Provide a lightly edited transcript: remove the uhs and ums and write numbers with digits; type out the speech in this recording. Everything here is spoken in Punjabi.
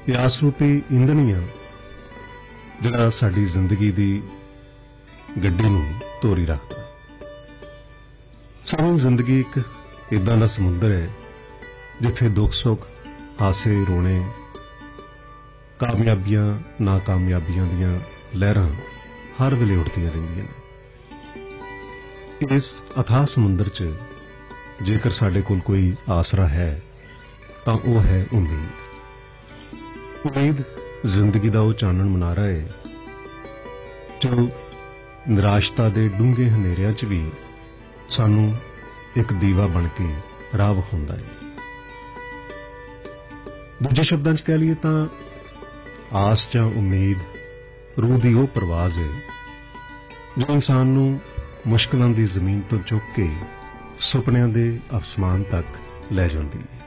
ਇਹ ਆਸ ਰੂਪੀ ਇੰਧਨ ਹੀ ਆ ਜਿਹੜਾ ਸਾਡੀ ਜ਼ਿੰਦਗੀ ਦੀ ਗੱਡੀ ਨੂੰ ਤੋਰੀ ਰੱਖਦਾ। ਸਾਡੀ ਜ਼ਿੰਦਗੀ ਇੱਕ ਇਦਾਂ ਦਾ ਸਮੁੰਦਰ ਹੈ ਜਿੱਥੇ ਦੁੱਖ ਸੁੱਖ, ਹਾਸੇ ਰੋਣੇ, ਕਾਮਯਾਬੀਆਂ ਨਾਕਾਮਯਾਬੀਆਂ ਦੀਆਂ ਲਹਿਰਾਂ ਹਰ ਵੇਲੇ ਉੱਠਦੀਆਂ ਰਹਿੰਦੀਆਂ ਨੇ। ਇਸ ਅਥਾਹ ਸਮੁੰਦਰ 'ਚ ਜੇਕਰ ਸਾਡੇ ਕੋਲ ਕੋਈ ਆਸਰਾ ਹੈ ਤਾਂ ਉਹ ਹੈ ਉਮੀਦ। ਉਮੀਦ ਜ਼ਿੰਦਗੀ ਦਾ ਉਹ ਚਾਨਣ ਮਨਾਰਾ ਹੈ ਜੋ ਨਿਰਾਸ਼ਤਾ ਦੇ ਡੂੰਘੇ ਹਨੇਰਿਆਂ 'ਚ ਵੀ ਸਾਨੂੰ ਇੱਕ ਦੀਵਾ ਬਣ ਕੇ ਰਾਹ ਵਿਖਾਉਂਦਾ ਹੈ। ਦੂਜੇ ਸ਼ਬਦਾਂ 'ਚ ਕਹਿ ਲਈਏ ਤਾਂ ਆਸ ਜਾਂ ਉਮੀਦ ਰੂਹ ਦੀ ਉਹ ਪਰਵਾਜ਼ ਹੈ ਜੋ ਇਨਸਾਨ ਨੂੰ ਮੁਸ਼ਕਲਾਂ ਦੀ ਜ਼ਮੀਨ ਤੋਂ ਚੁੱਕ ਕੇ ਸੁਪਨਿਆਂ ਦੇ ਅਸਮਾਨ ਤੱਕ ਲੈ ਜਾਂਦੀ ਹੈ।